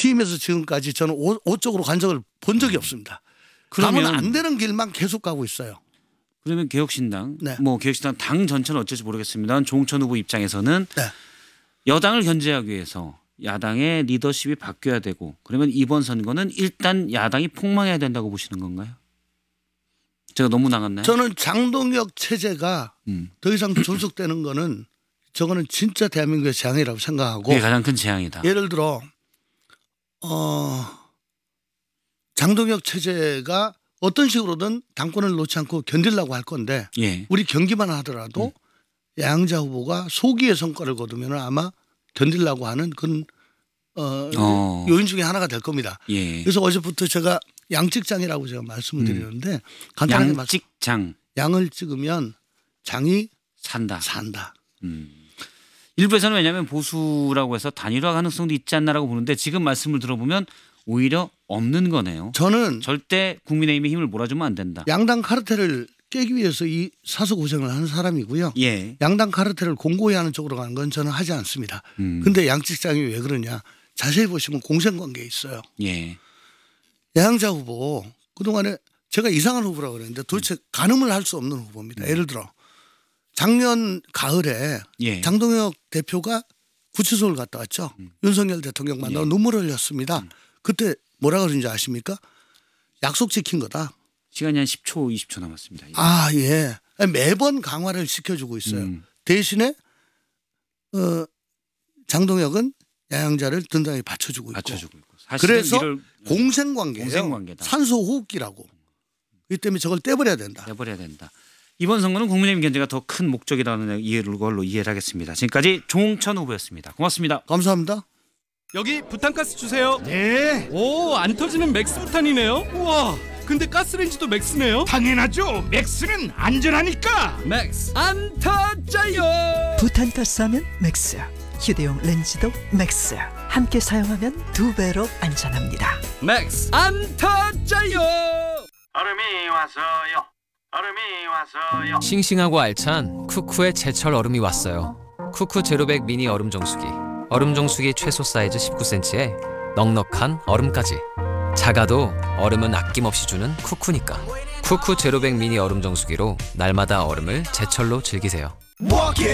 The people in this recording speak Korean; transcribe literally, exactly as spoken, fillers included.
취임해서 지금까지 저는 오, 오 쪽으로 간 적을 본 적이 없습니다. 그러면 가면 안 되는 길만 계속 가고 있어요. 그러면 개혁신당, 네. 뭐 개혁신당 당 전체는 어쩔지 모르겠습니다만 조홍천 후보 입장에서는 네. 여당을 견제하기 위해서 야당의 리더십이 바뀌어야 되고 그러면 이번 선거는 일단 야당이 폭망해야 된다고 보시는 건가요? 제가 너무 나갔나요? 저는 장동혁 체제가 음. 더 이상 존속되는 거는 저거는 진짜 대한민국의 재앙이라고 생각하고 그게 가장 큰 재앙이다. 예를 들어 어, 장동혁 체제가 어떤 식으로든 당권을 놓지 않고 견디려고 할 건데 예. 우리 경기만 하더라도 음. 양자 후보가 소기의 성과를 거두면 아마 견디려고 하는 그런 어, 어. 요인 중에 하나가 될 겁니다. 예. 그래서 어제부터 제가 양찍장이라고 제가 말씀을 드리는데 간단하게 말 양찍장. 양을 찍으면 장이 산다. 산다. 음. 일부에서는 왜냐하면 보수라고 해서 단일화 가능성도 있지 않나라고 보는데 지금 말씀을 들어보면 오히려 없는 거네요. 저는 절대 국민의힘의 힘을 몰아주면 안 된다. 양당 카르텔을 깨기 위해서 이 사서 고생을 하는 사람이고요. 예. 양당 카르텔을 공고히 하는 쪽으로 가는 건 저는 하지 않습니다. 음. 근데 양측장이 왜 그러냐. 자세히 보시면 공생관계에 있어요. 예. 양자 후보 그동안에 제가 이상한 후보라고 그랬는데 도대체 가늠을 할 수 없는 후보입니다. 예를 들어 작년 가을에 예. 장동혁 대표가 구치소를 갔다 왔죠. 음. 윤석열 대통령 만나고 예. 눈물을 흘렸습니다. 음. 그때 뭐라 그러는지 아십니까? 약속 지킨 거다. 시간이 한 십 초, 이십 초 남았습니다. 예. 아, 예. 매번 강화를 시켜주고 있어요. 음. 대신에 어, 장동혁은 야양자를 든든하게 받쳐주고 있고. 받쳐주고 있고. 그래서 이를 공생관계예요. 공생관계다. 산소호흡기라고. 이 때문에 저걸 떼버려야 된다. 떼버려야 된다. 이번 선거는 국민의힘 견제가 더 큰 목적이라는 이해를 걸로 이해를 하겠습니다. 지금까지 조홍천 후보였습니다. 고맙습니다. 감사합니다. 여기 부탄가스 주세요. 네, 오, 안 터지는 맥스 부탄이네요. 우와, 근데 가스레인지도 맥스네요. 당연하죠. 맥스는 안전하니까. 맥스 안 터져요. 부탄가스 하면 맥스, 휴대용 렌즈도 맥스. 함께 사용하면 두 배로 안전합니다. 맥스 안 터져요. 얼음이 왔어요. 얼음이 왔어요. 싱싱하고 알찬 쿠쿠의 제철 얼음이 왔어요. 쿠쿠 제로백 미니 얼음 정수기. 얼음 정수기 최소 사이즈 십구 센티미터에 넉넉한 얼음까지. 작아도 얼음은 아낌없이 주는 쿠쿠니까. 쿠쿠 제로백 미니 얼음 정수기로 날마다 얼음을 제철로 즐기세요. Walk it.